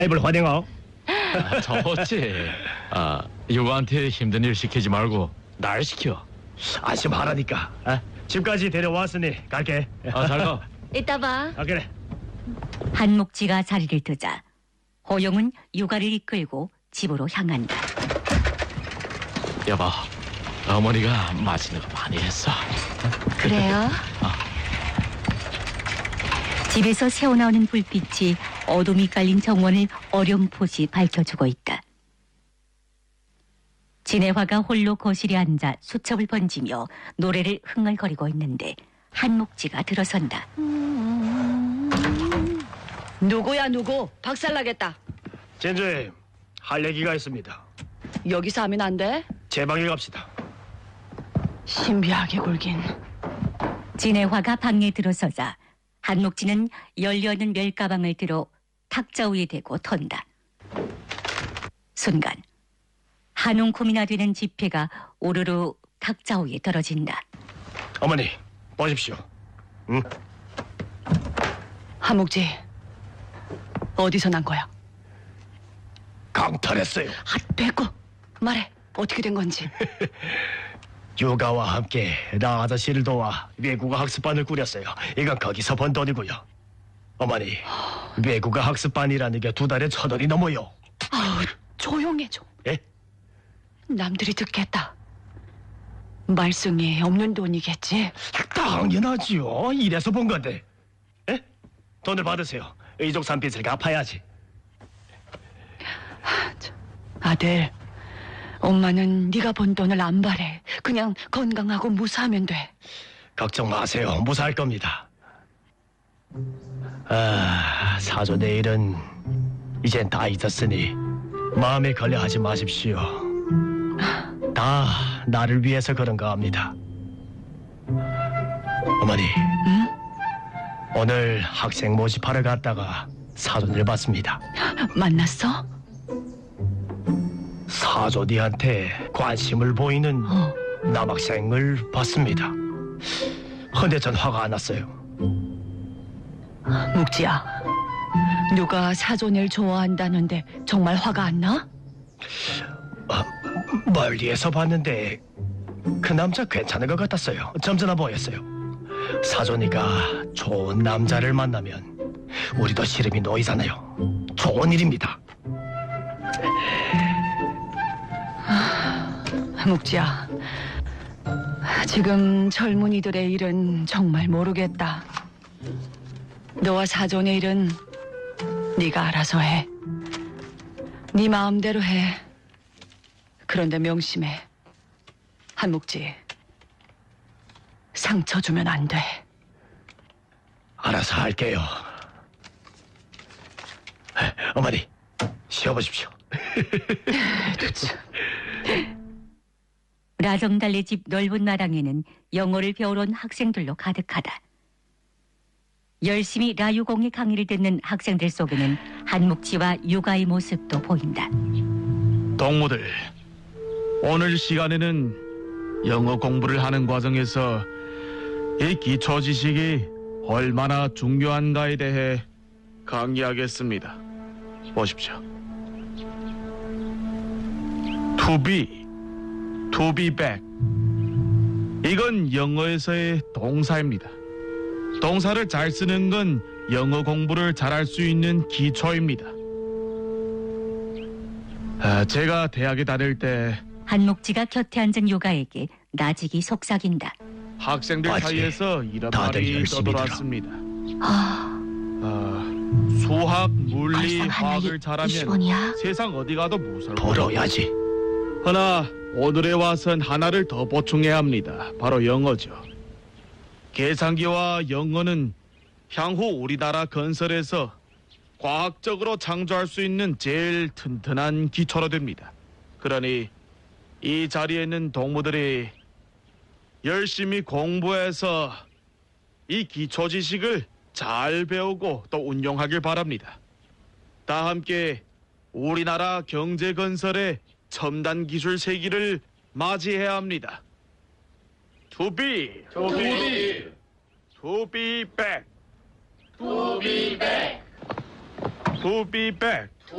애벌 화댕어. 좋지. 육아한테 힘든 일 시키지 말고 날 시켜. 안심하라니까. 집까지 데려왔으니 갈게. 잘 가. 이따 봐. 그래. 한목지가 자리를 뜨자 호용은 육아를 이끌고 집으로 향한다. 여보, 어머니가 맛있는 거 많이 했어. 그래요? 집에서 새어나오는 불빛이 어둠이 깔린 정원을 어렴풋이 밝혀주고 있다. 진해화가 홀로 거실에 앉아 수첩을 번지며 노래를 흥얼거리고 있는데 한목지가 들어선다. 누구야 누구? 박살나겠다. 진주임, 할 얘기가 있습니다. 여기서 하면 안 돼? 제 방에 갑시다. 신비하게 굴긴. 진해화가 방에 들어서자 한목지는 열려있는 멜가방을 들어 탁자 위에 대고 턴다. 순간 한 움큼이나 되는 지폐가 오르르 탁자 위에 떨어진다. 어머니, 보십시오. 응? 한목지, 어디서 난 거야? 강탈했어요. 빼고 말해. 어떻게 된 건지. 육아와 함께 나 아저씨를 도와 외국어 학습반을 꾸렸어요. 이건 거기서 번 돈이고요. 어머니, 외국어 학습반이라는 게 2달에 1,000원이 넘어요. 아우, 조용해 좀. 예? 남들이 듣겠다. 말썽이 없는 돈이겠지? 당연하지요. 이래서 본 건데. 예? 돈을 받으세요. 의족 산빚을 갚아야지. 아들, 엄마는 네가 번 돈을 안 바래. 그냥 건강하고 무사하면 돼. 걱정 마세요. 무사할 겁니다. 사돈의 일은 이젠 다 잊었으니 마음에 걸려하지 마십시오. 다 나를 위해서 그런 거 압니다. 어머니, 응? 오늘 학생 모집하러 갔다가 사돈을 봤습니다. 만났어? 사돈이한테 관심을 보이는 남학생을 봤습니다. 근데 전 화가 안 났어요. 묵지야, 누가 사돈을 좋아한다는데 정말 화가 안 나? 멀리에서 봤는데 그 남자 괜찮은 것 같았어요. 점잖아 보였어요. 사돈이가 좋은 남자를 만나면 우리도 시름이 놓이잖아요. 좋은 일입니다. 묵지야, 지금 젊은이들의 일은 정말 모르겠다. 너와 사돈의 일은 네가 알아서 해. 네 마음대로 해. 그런데 명심해. 한묵지, 상처 주면 안 돼. 알아서 할게요. 어머니, 쉬어보십시오. 라정달래 집 넓은 마당에는 영어를 배우러 온 학생들로 가득하다. 열심히 라유공의 강의를 듣는 학생들 속에는 한묵지와 육아의 모습도 보인다. 동무들, 오늘 시간에는 영어 공부를 하는 과정에서 이 기초 지식이 얼마나 중요한가에 대해 강의하겠습니다. 보십시오. To be back. 이건 영어에서의 동사입니다. 동사를 잘 쓰는 건 영어 공부를 잘할 수 있는 기초입니다. 제가 대학에 다닐 때 한목지가 곁에 앉은 요가에게 나직이 속삭인다. 학생들 맞지. 사이에서 이런 다들 말이 열심히 떠돌았습니다. 아, 수학, 물리, 벌써 하나에 화학을 잘하면 20원이야? 세상 어디 가도 무서워. 벌어야지. 허나 오늘에 와선 하나를 더 보충해야 합니다. 바로 영어죠. 계산기와 영어는 향후 우리나라 건설에서 과학적으로 창조할 수 있는 제일 튼튼한 기초로 됩니다. 그러니 이 자리에 있는 동무들이 열심히 공부해서 이 기초 지식을 잘 배우고 또 운용하길 바랍니다. 다 함께 우리나라 경제 건설의 첨단 기술 세기를 맞이해야 합니다. To be back. To be back.